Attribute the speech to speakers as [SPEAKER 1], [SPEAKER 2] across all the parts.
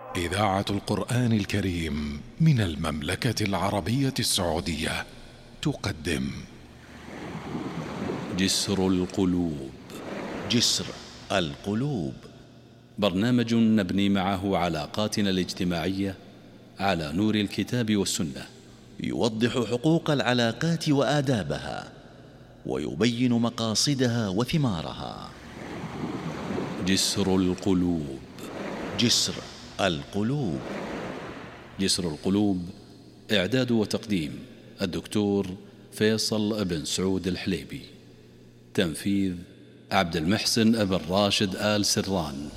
[SPEAKER 1] إذاعة القرآن الكريم من المملكة العربية السعودية تقدم
[SPEAKER 2] جسر القلوب.
[SPEAKER 3] جسر القلوب،
[SPEAKER 2] برنامج نبني معه علاقاتنا الاجتماعية على نور الكتاب والسنة،
[SPEAKER 3] يوضح حقوق العلاقات وآدابها، ويبين مقاصدها وثمارها.
[SPEAKER 2] جسر القلوب.
[SPEAKER 3] جسر القلوب.
[SPEAKER 2] جسر القلوب، إعداد وتقديم الدكتور فيصل بن سعود الحليبي، تنفيذ عبد المحسن بن راشد آل سران.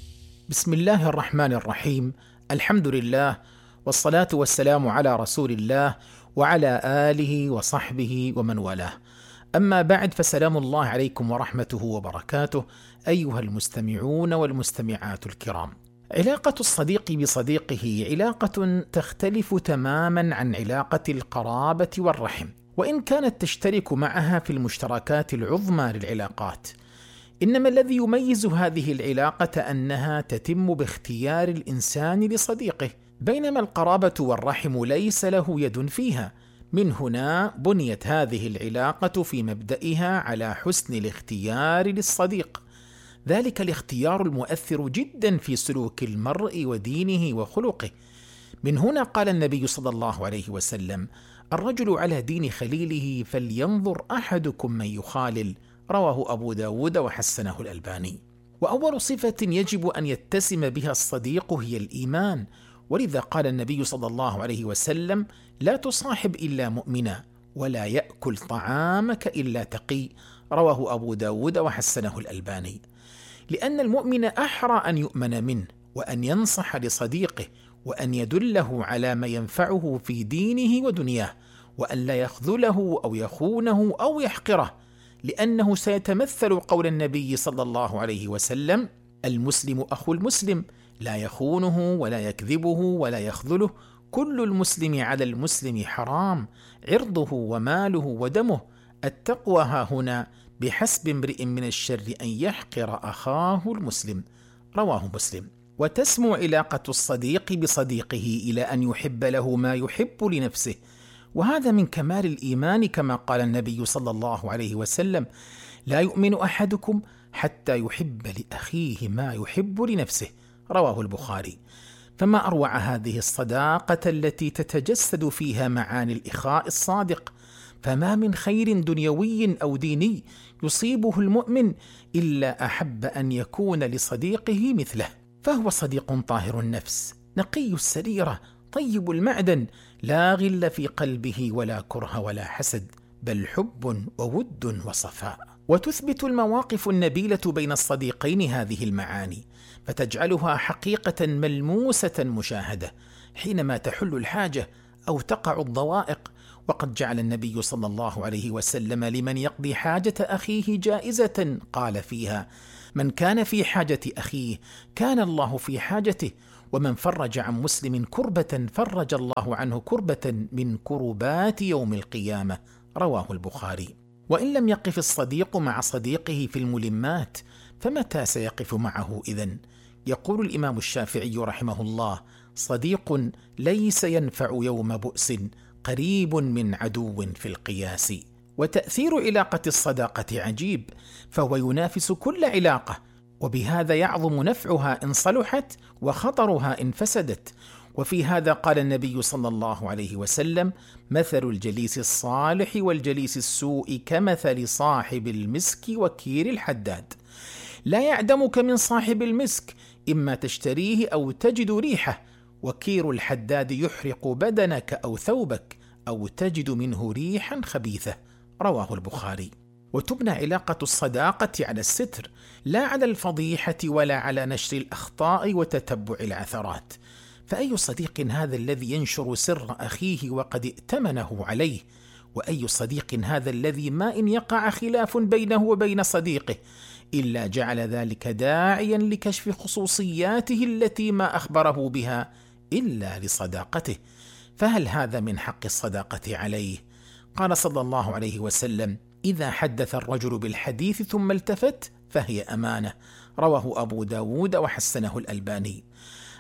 [SPEAKER 4] بسم الله الرحمن الرحيم، الحمد لله، والصلاة والسلام على رسول الله وعلى آله وصحبه ومن والاه. أما بعد، فسلام الله عليكم ورحمته وبركاته أيها المستمعون والمستمعات الكرام. علاقة الصديق بصديقه علاقة تختلف تماما عن علاقة القرابة والرحم، وإن كانت تشترك معها في المشتركات العظمى للعلاقات، إنما الذي يميز هذه العلاقة أنها تتم باختيار الإنسان لصديقه، بينما القرابة والرحم ليس له يد فيها. من هنا بنيت هذه العلاقة في مبدئها على حسن الاختيار للصديق، ذلك الاختيار المؤثر جدا في سلوك المرء ودينه وخلقه. من هنا قال النبي صلى الله عليه وسلم: الرجل على دين خليله فلينظر أحدكم من يخالل، رواه أبو داود وحسنه الألباني. وأول صفة يجب أن يتسم بها الصديق هي الإيمان، ولذا قال النبي صلى الله عليه وسلم: لا تصاحب إلا مؤمنا، ولا يأكل طعامك إلا تقي، رواه أبو داود وحسنه الألباني. لأن المؤمن أحرى أن يؤمن منه، وأن ينصح لصديقه، وأن يدله على ما ينفعه في دينه ودنياه، وأن لا يخذله أو يخونه أو يحقره، لأنه سيتمثل قول النبي صلى الله عليه وسلم: المسلم أخو المسلم، لا يخونه ولا يكذبه ولا يخذله، كل المسلم على المسلم حرام، عرضه وماله ودمه، التقوى ها هنا، بحسب امرئ من الشر أن يحقر أخاه المسلم، رواه مسلم. وتسمو علاقة الصديق بصديقه إلى أن يحب له ما يحب لنفسه، وهذا من كمال الإيمان، كما قال النبي صلى الله عليه وسلم: لا يؤمن أحدكم حتى يحب لأخيه ما يحب لنفسه، رواه البخاري. فما أروع هذه الصداقة التي تتجسد فيها معاني الإخاء الصادق، فما من خير دنيوي أو ديني يصيبه المؤمن إلا أحب أن يكون لصديقه مثله، فهو صديق طاهر النفس، نقي السريرة، طيب المعدن، لا غل في قلبه ولا كره ولا حسد، بل حب وود وصفاء. وتثبت المواقف النبيلة بين الصديقين هذه المعاني، فتجعلها حقيقة ملموسة مشاهدة حينما تحل الحاجة أو تقع الضوائق. وقد جعل النبي صلى الله عليه وسلم لمن يقضي حاجة أخيه جائزة، قال فيها: من كان في حاجة أخيه كان الله في حاجته، ومن فرج عن مسلم كربة فرج الله عنه كربة من كربات يوم القيامة، رواه البخاري. وإن لم يقف الصديق مع صديقه في الملمات، فمتى سيقف معه إذن؟ يقول الإمام الشافعي رحمه الله: صديق ليس ينفع يوم بؤس، قريب من عدو في القياس. وتأثير علاقة الصداقة عجيب، فهو ينافس كل علاقة، وبهذا يعظم نفعها إن صلحت وخطرها إن فسدت. وفي هذا قال النبي صلى الله عليه وسلم: مثل الجليس الصالح والجليس السوء كمثل صاحب المسك وكير الحداد، لا يعدمك من صاحب المسك، إما تشتريه أو تجد ريحه، وكير الحداد يحرق بدنك أو ثوبك، أو تجد منه ريحا خبيثة، رواه البخاري. وتبنى علاقة الصداقة على الستر، لا على الفضيحة ولا على نشر الأخطاء وتتبع العثرات. فأي صديق هذا الذي ينشر سر أخيه وقد ائتمنه عليه؟ وأي صديق هذا الذي ما إن يقع خلاف بينه وبين صديقه إلا جعل ذلك داعيا لكشف خصوصياته التي ما أخبره بها إلا لصداقته؟ فهل هذا من حق الصداقة عليه؟ قال صلى الله عليه وسلم: إذا حدث الرجل بالحديث ثم التفت فهي أمانة، رواه أبو داود وحسنه الألباني.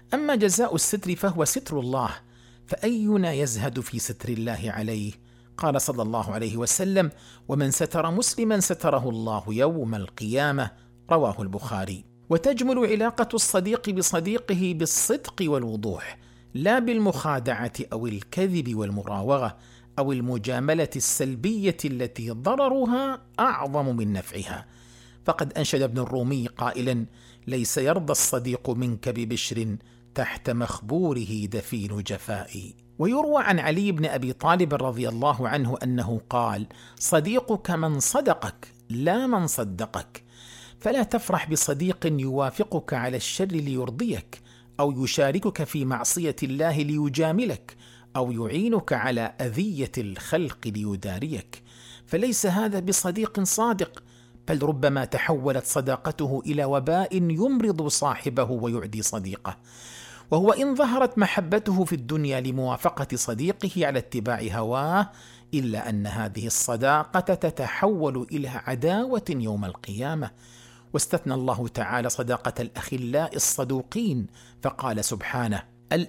[SPEAKER 4] أما جزاء الستر فهو ستر الله، فأينا يزهد في ستر الله عليه؟ قال صلى الله عليه وسلم: ومن ستر مسلما ستره الله يوم القيامة، رواه البخاري. وتجمل علاقة الصديق بصديقه بالصدق والوضوح، لا بالمخادعة أو الكذب والمراوغة أو المجاملة السلبية التي ضررها أعظم من نفعها. فقد أنشد ابن الرومي قائلا: ليس يرضى الصديق منك ببشر تحت مخبوره دفين جفائي. ويروى عن علي بن أبي طالب رضي الله عنه أنه قال: صديقك من صدقك لا من صدقك، فلا تفرح بصديق يوافقك على الشر ليرضيك، أو يشاركك في معصية الله ليجاملك، أو يعينك على أذية الخلق ليداريك، فليس هذا بصديق صادق، بل ربما تحولت صداقته إلى وباء يمرض صاحبه ويعدي صديقه. وهو إن ظهرت محبته في الدنيا لموافقة صديقه على اتباع هواه، إلا أن هذه الصداقة تتحول إلى عداوة يوم القيامة. واستثنى الله تعالى صداقة الأخلاء الصدوقين، فقال سبحانه: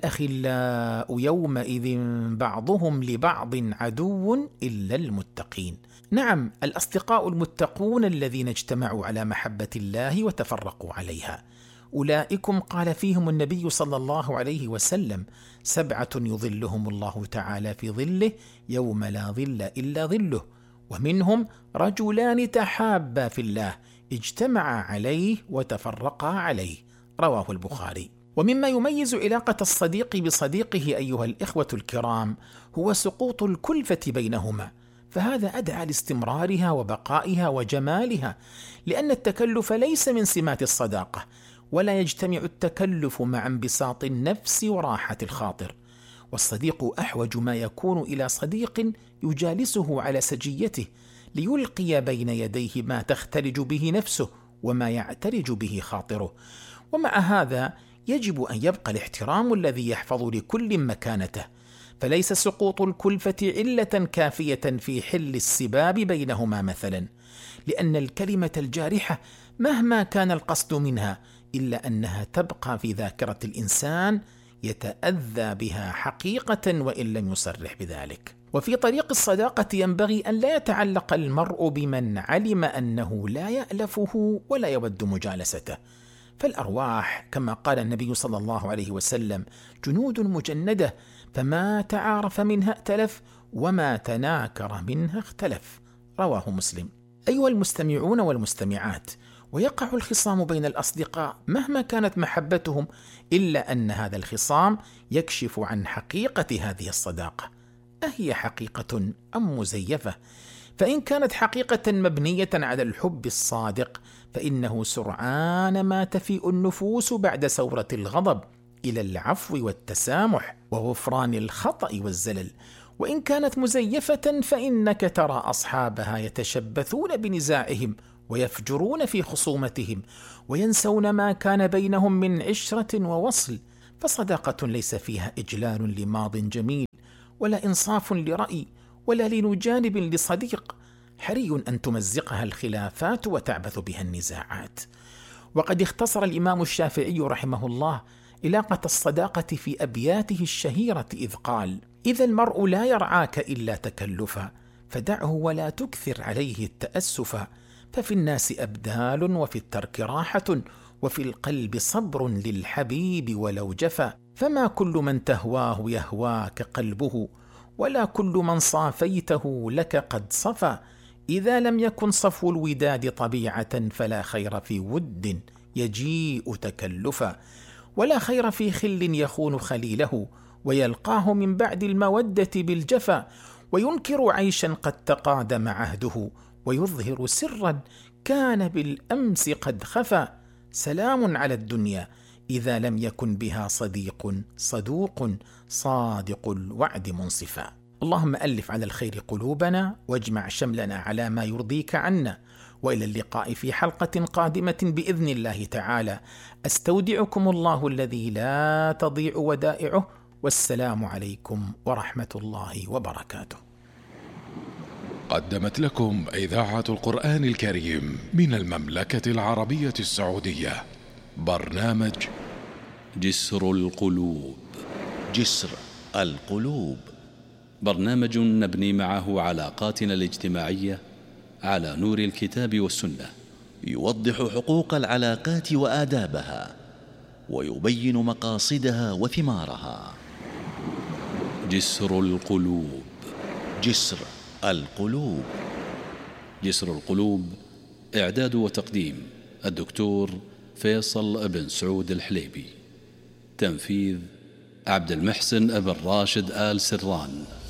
[SPEAKER 4] الأخلاء يومئذ بعضهم لبعض عدو إلا المتقين. نعم، الأصدقاء المتقون الذين اجتمعوا على محبة الله وتفرقوا عليها، أولئكم قال فيهم النبي صلى الله عليه وسلم: 7 يظلهم الله تعالى في ظله يوم لا ظل إلا ظله، ومنهم رجلان تحابا في الله اجتمعا عليه وتفرقا عليه، رواه البخاري. ومما يميز علاقة الصديق بصديقه أيها الإخوة الكرام هو سقوط الكلفة بينهما، فهذا أدعى لاستمرارها وبقائها وجمالها، لأن التكلف ليس من سمات الصداقة، ولا يجتمع التكلف مع انبساط النفس وراحة الخاطر. والصديق أحوج ما يكون إلى صديق يجالسه على سجيته، ليلقي بين يديه ما تختلج به نفسه وما يعترج به خاطره. ومع هذا يجب أن يبقى الاحترام الذي يحفظ لكل مكانته، فليس سقوط الكلفة علة كافية في حل السباب بينهما مثلا، لأن الكلمة الجارحة مهما كان القصد منها إلا أنها تبقى في ذاكرة الإنسان يتأذى بها حقيقة وإن لم يصرح بذلك. وفي طريق الصداقة ينبغي أن لا يتعلق المرء بمن علم أنه لا يألفه ولا يود مجالسته، فالأرواح كما قال النبي صلى الله عليه وسلم جنود مجندة، فما تعارف منها ائتلف وما تناكر منها اختلف، رواه مسلم. أيها المستمعون والمستمعات، ويقع الخصام بين الأصدقاء مهما كانت محبتهم، إلا أن هذا الخصام يكشف عن حقيقة هذه الصداقة، أهي حقيقة أم مزيفة؟ فإن كانت حقيقة مبنية على الحب الصادق فإنه سرعان ما تفيء النفوس بعد سورة الغضب إلى العفو والتسامح وغفران الخطأ والزلل. وإن كانت مزيفة فإنك ترى أصحابها يتشبثون بنزاعهم ويفجرون في خصومتهم وينسون ما كان بينهم من عشرة ووصل، فصداقة ليس فيها إجلال لماض جميل ولا إنصاف لرأي ولا لين جانب لصديق، حري أن تمزقها الخلافات وتعبث بها النزاعات. وقد اختصر الإمام الشافعي رحمه الله علاقة الصداقة في أبياته الشهيرة إذ قال: إذا المرء لا يرعاك إلا تكلفا فدعه ولا تكثر عليه التأسفا، ففي الناس أبدال وفي الترك راحة وفي القلب صبر للحبيب ولو جفا، فما كل من تهواه يهواك قلبه ولا كل من صافيته لك قد صفا، إذا لم يكن صفو الوداد طبيعة فلا خير في ود يجيء تكلفا، ولا خير في خل يخون خليله ويلقاه من بعد المودة بالجفا، وينكر عيشا قد تقادم عهده ويظهر سرا كان بالأمس قد خفا، سلام على الدنيا إذا لم يكن بها صديق صدوق صادق الوعد منصفا. اللهم ألف على الخير قلوبنا واجمع شملنا على ما يرضيك عنا، وإلى اللقاء في حلقة قادمة بإذن الله تعالى. أستودعكم الله الذي لا تضيع ودائعه، والسلام عليكم ورحمة الله وبركاته.
[SPEAKER 1] قدمت لكم إذاعة القرآن الكريم من المملكة العربية السعودية برنامج
[SPEAKER 2] جسر القلوب.
[SPEAKER 3] جسر القلوب.
[SPEAKER 2] برنامج نبني معه علاقاتنا الاجتماعية على نور الكتاب والسنة،
[SPEAKER 3] يوضح حقوق العلاقات وآدابها، ويبين مقاصدها وثمارها.
[SPEAKER 2] جسر القلوب.
[SPEAKER 3] جسر القلوب.
[SPEAKER 2] جسر القلوب، إعداد وتقديم الدكتور فيصل بن سعود الحليبي. تنفيذ عبد المحسن بن راشد آل سران.